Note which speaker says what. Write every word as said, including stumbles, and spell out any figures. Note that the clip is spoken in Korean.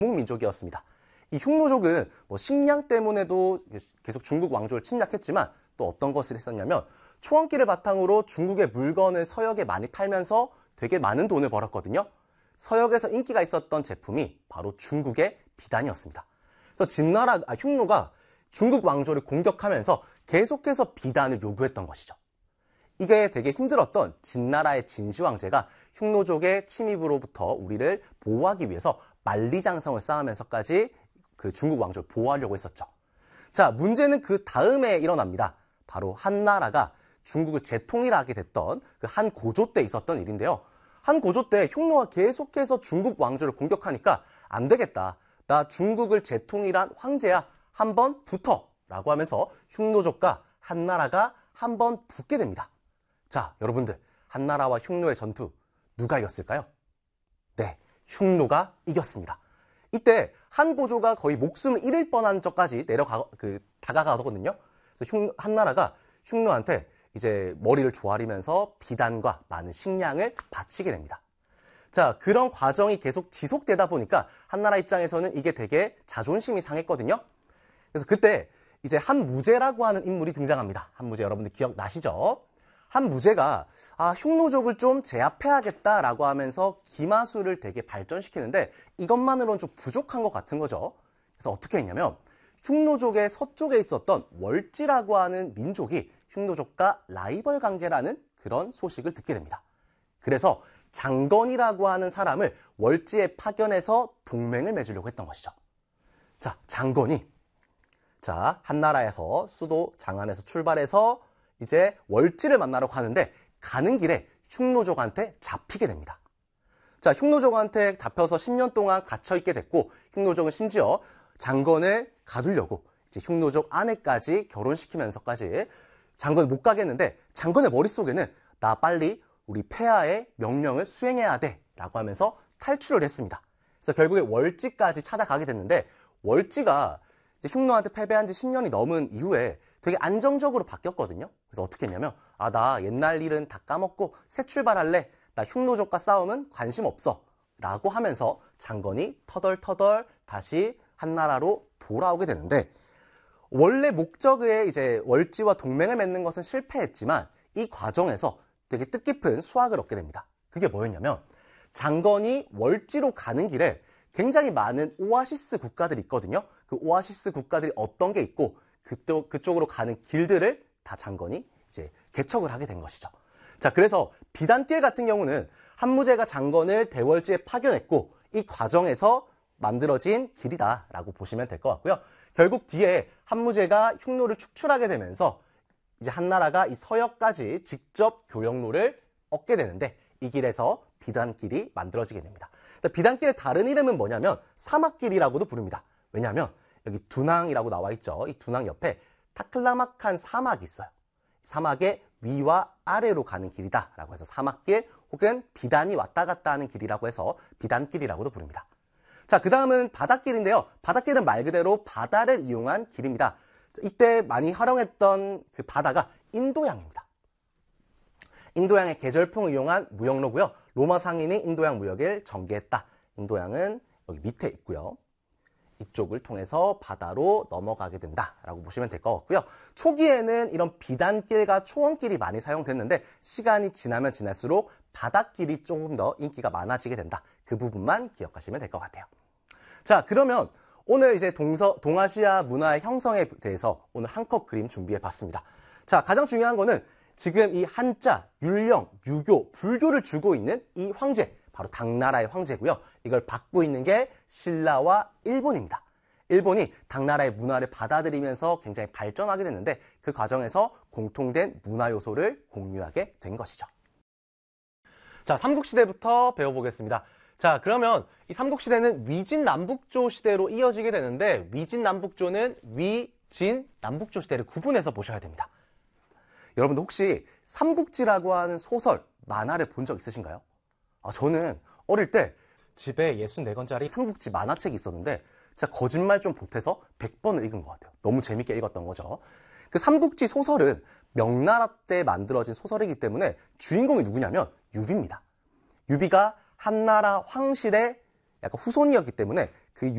Speaker 1: 민족이었습니다. 이 흉노족은 뭐 식량 때문에도 계속 중국 왕조를 침략했지만 또 어떤 것을 했었냐면 초원길을 바탕으로 중국의 물건을 서역에 많이 팔면서 되게 많은 돈을 벌었거든요. 서역에서 인기가 있었던 제품이 바로 중국의 비단이었습니다. 그래서 진나라, 아, 흉노가 중국 왕조를 공격하면서 계속해서 비단을 요구했던 것이죠. 이게 되게 힘들었던 진나라의 진시 황제가 흉노족의 침입으로부터 우리를 보호하기 위해서 만리장성을 쌓으면서까지 그 중국 왕조를 보호하려고 했었죠. 자, 문제는 그 다음에 일어납니다. 바로 한나라가 중국을 재통일하게 됐던 그 한 고조 때 있었던 일인데요. 한 고조 때 흉노가 계속해서 중국 왕조를 공격하니까 안 되겠다. 나 중국을 재통일한 황제야. 한번 붙어. 라고 하면서 흉노족과 한나라가 한번 붙게 됩니다. 자, 여러분들, 한나라와 흉노의 전투 누가 이겼을까요? 네, 흉노가 이겼습니다. 이때 한 고조가 거의 목숨을 잃을 뻔한 적까지 내려가, 그, 다가가거든요. 그래서 흉, 한나라가 흉노한테 이제 머리를 조아리면서 비단과 많은 식량을 바치게 됩니다. 자, 그런 과정이 계속 지속되다 보니까 한나라 입장에서는 이게 되게 자존심이 상했거든요. 그래서 그때 이제 한무제라고 하는 인물이 등장합니다. 한무제 여러분들 기억나시죠? 한무제가 아, 흉노족을 좀 제압해야겠다라고 하면서 기마술을 되게 발전시키는데 이것만으로는 좀 부족한 것 같은 거죠. 그래서 어떻게 했냐면 흉노족의 서쪽에 있었던 월지라고 하는 민족이 흉노족과 라이벌 관계라는 그런 소식을 듣게 됩니다. 그래서 장건이라고 하는 사람을 월지에 파견해서 동맹을 맺으려고 했던 것이죠. 자, 장건이 자, 한나라에서 수도 장안에서 출발해서 이제 월지를 만나러 가는데 가는 길에 흉노족한테 잡히게 됩니다. 자, 흉노족한테 잡혀서 십 년 동안 갇혀있게 됐고 흉노족은 심지어 장건을 가두려고 이제 흉노족 아내까지 결혼시키면서까지 장건을 못 가겠는데 장건의 머릿속에는 나 빨리 우리 폐하의 명령을 수행해야 돼 라고 하면서 탈출을 했습니다. 그래서 결국에 월지까지 찾아가게 됐는데 월지가 이제 흉노한테 패배한 지 십 년이 넘은 이후에 되게 안정적으로 바뀌었거든요. 그래서 어떻게 했냐면 아, 나 옛날 일은 다 까먹고 새 출발할래. 나 흉노족과 싸움은 관심 없어. 라고 하면서 장건이 터덜터덜 다시 한나라로 돌아오게 되는데 원래 목적의 이제 월지와 동맹을 맺는 것은 실패했지만 이 과정에서 되게 뜻깊은 수확을 얻게 됩니다. 그게 뭐였냐면 장건이 월지로 가는 길에 굉장히 많은 오아시스 국가들이 있거든요. 그 오아시스 국가들이 어떤 게 있고 그쪽, 그쪽으로 가는 길들을 다 장건이 이제 개척을 하게 된 것이죠. 자, 그래서 비단길 같은 경우는 한무제가 장건을 대월지에 파견했고 이 과정에서 만들어진 길이다라고 보시면 될 것 같고요. 결국 뒤에 한무제가 흉노를 축출하게 되면서 이제 한나라가 이 서역까지 직접 교역로를 얻게 되는데 이 길에서 비단길이 만들어지게 됩니다. 비단길의 다른 이름은 뭐냐면 사막길이라고도 부릅니다. 왜냐하면 여기 두낭이라고 나와 있죠. 이 두낭 옆에 타클라막한 사막이 있어요. 사막의 위와 아래로 가는 길이다라고 해서 사막길 혹은 비단이 왔다 갔다 하는 길이라고 해서 비단길이라고도 부릅니다. 자, 그 다음은 바닷길인데요. 바닷길은 말 그대로 바다를 이용한 길입니다. 이때 많이 활용했던 그 바다가 인도양입니다. 인도양의 계절풍을 이용한 무역로고요. 로마 상인이 인도양 무역을 전개했다. 인도양은 여기 밑에 있고요. 이쪽을 통해서 바다로 넘어가게 된다라고 보시면 될 것 같고요. 초기에는 이런 비단길과 초원길이 많이 사용됐는데 시간이 지나면 지날수록 바닷길이 조금 더 인기가 많아지게 된다. 그 부분만 기억하시면 될 것 같아요. 자, 그러면 오늘 이제 동서, 동아시아 문화의 형성에 대해서 오늘 한 컷 그림 준비해 봤습니다. 자, 가장 중요한 거는 지금 이 한자, 율령, 유교, 불교를 주고 있는 이 황제, 바로 당나라의 황제고요. 이걸 받고 있는 게 신라와 일본입니다. 일본이 당나라의 문화를 받아들이면서 굉장히 발전하게 됐는데 그 과정에서 공통된 문화 요소를 공유하게 된 것이죠. 자, 삼국시대부터 배워보겠습니다. 자, 그러면 이 삼국시대는 위진남북조 시대로 이어지게 되는데 위진남북조는 위진남북조 시대를 구분해서 보셔야 됩니다. 여러분들 혹시 삼국지라고 하는 소설, 만화를 본 적 있으신가요? 아, 저는 어릴 때 집에 예순네 권짜리 삼국지 만화책이 있었는데 진짜 거짓말 좀 보태서 백 번을 읽은 것 같아요. 너무 재밌게 읽었던 거죠. 그 삼국지 소설은 명나라 때 만들어진 소설이기 때문에 주인공이 누구냐면 유비입니다. 유비가 한나라 황실의 약간 후손이었기 때문에